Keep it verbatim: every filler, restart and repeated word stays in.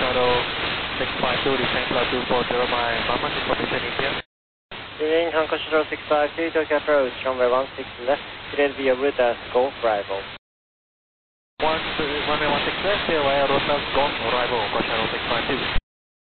Shuttle six five two, descent flight two four zero by Mama, information India. Evening, Hanko Shuttle six five two, Tokyo approach, runway one six left, clear via route as Golf arrival. One, runway one six left, clear via route as Golf arrival, Hanko Shuttle six five two.